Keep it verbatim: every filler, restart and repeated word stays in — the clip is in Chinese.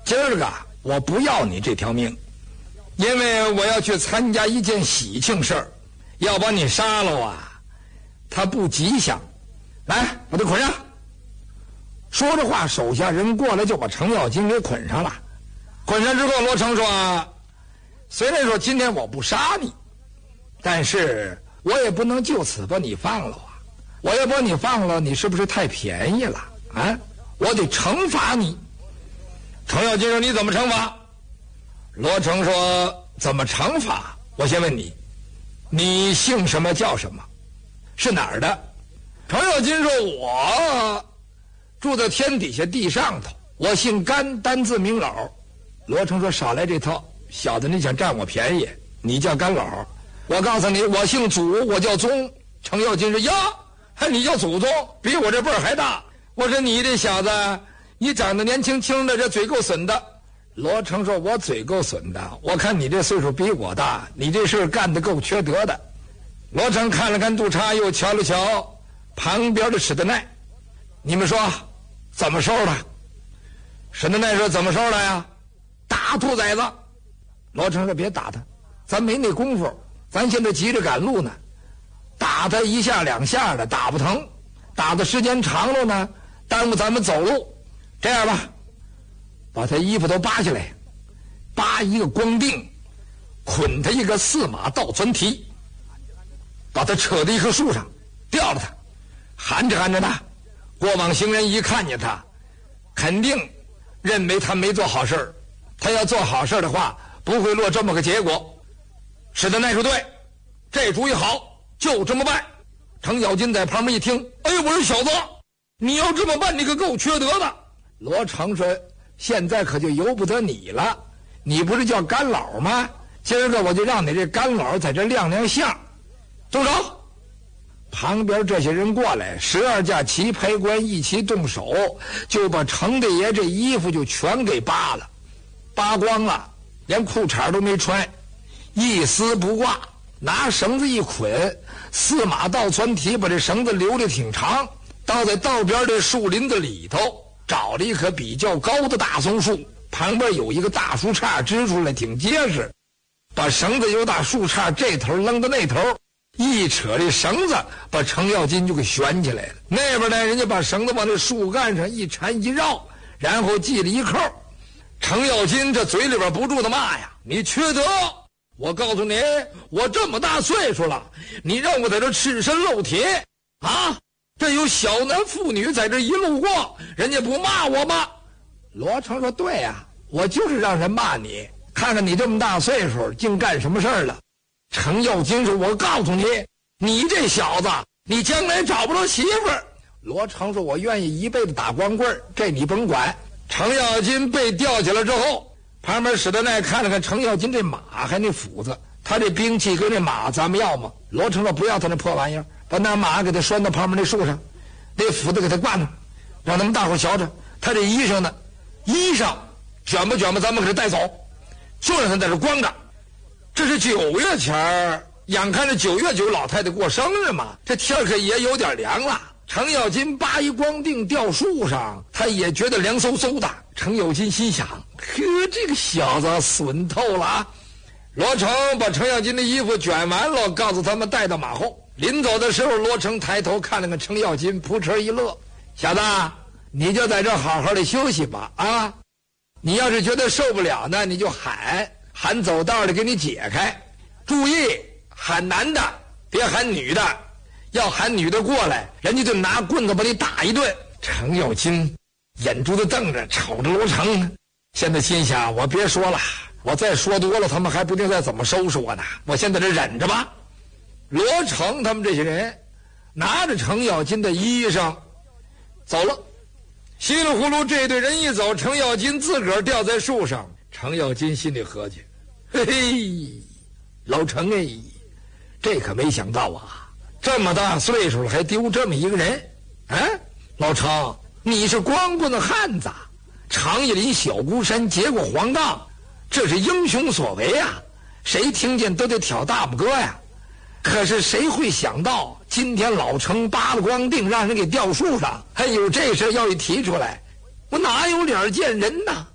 今儿个我不要你这条命，因为我要去参加一件喜庆事儿，要把你杀了啊，他不吉祥。来，把他捆上。说着话，手下人过来就把程咬金给捆上了。捆上之后，罗成说：虽然说今天我不杀你，但是我也不能就此把你放了啊！我要把你放了，你是不是太便宜了啊？我得惩罚你。程咬金说：你怎么惩罚？罗成说：怎么惩罚？我先问你，你姓什么叫什么？是哪儿的？程咬金说：我住在天底下地上头，我姓甘，单字明老。罗成说：少来这套，小子你想占我便宜，你叫甘老。我告诉你，我姓祖，我叫宗。程咬金说：呀，还你叫祖宗，比我这辈儿还大。我说你这小子，你长得年轻轻的，这嘴够损的。罗成说：我嘴够损的，我看你这岁数比我大，你这事干得够缺德的。罗成看了看杜叉，又瞧了瞧旁边的史德奈，你们说怎么收他？史德奈说：怎么收他呀？打兔崽子。罗成说：别打他，咱没那功夫，咱现在急着赶路呢，打他一下两下的打不疼，打的时间长了呢，耽误咱们走路。这样吧，把他衣服都扒下来，扒一个光腚，捆他一个四马倒钻蹄，把他扯到一棵树上，吊着他，含着含着他。过往行人一看见他，肯定认为他没做好事，他要做好事的话，不会落这么个结果。史德奈说：对，这主意好，就这么办。程咬金在旁边一听，哎呦，我说小子，你要这么办，你可够缺德的。罗成说：现在可就由不得你了，你不是叫甘老吗？今儿个我就让你这甘老在这亮亮相。动手！旁边这些人过来，十二架旗牌官一起动手，就把程大爷这衣服就全给扒了，扒光了，连裤衩都没穿，一丝不挂，拿绳子一捆，四马倒窜蹄，把这绳子留得挺长，倒在道边的树林子里头，找了一棵比较高的大松树，旁边有一个大树杈支出来，挺结实，把绳子由大树杈这头扔到那头，一扯这绳子，把程咬金就给悬起来了。那边呢，人家把绳子往这树干上一缠一绕，然后系了一扣。程咬金这嘴里边不住的骂呀：你缺德！我告诉你，我这么大岁数了，你让我在这赤身露体啊！这有小男妇女在这一路过，人家不骂我吗？罗成说：对呀、啊，我就是让人骂你，看看你这么大岁数竟干什么事儿了。程咬金说：我告诉你，你这小子，你将来找不着媳妇儿。罗成说：我愿意一辈子打光棍，这你甭管。程咬金被吊起来之后，旁边史德奈看了看程咬金这马还那斧子，他这兵器跟这马咱们要吗？罗成说：不要他那破玩意儿，把那马给他拴到旁边那树上，那斧子给他挂上，让他们大伙瞧着。他这衣裳呢，衣裳卷吧卷吧，咱们给他带走，就让他在这光着。这是九月前儿，眼看着九月九老太太过生日嘛，这天可也有点凉了。程咬金扒一光腚吊树上，他也觉得凉飕飕的。程咬金心想：呵，这个小子损透了啊！罗成把程咬金的衣服卷完了，告诉他们带到马后。临走的时候，罗成抬头看了看程咬金，扑哧一乐：小子，你就在这好好的休息吧啊！你要是觉得受不了呢，你就喊喊走道的给你解开，注意喊男的，别喊女的，要喊女的过来，人家就拿棍子把你打一顿。程咬金眼珠子瞪着，瞅着罗成，现在心想：我别说了，我再说多了，他们还不定再怎么收拾我呢。我现在这忍着吧。罗成他们这些人拿着程咬金的衣裳走了，稀里糊涂这队人一走，程咬金自个儿吊在树上。程咬金心里合计：嘿嘿，老程哎，这可没想到啊，这么大岁数了还丢这么一个人啊！老程，你是光棍的汉子，长叶林小孤山结过黄杠，这是英雄所为啊，谁听见都得挑大拇哥呀。可是谁会想到今天老程扒了光腚让人给吊树上，还有这事要一提出来，我哪有脸见人呢？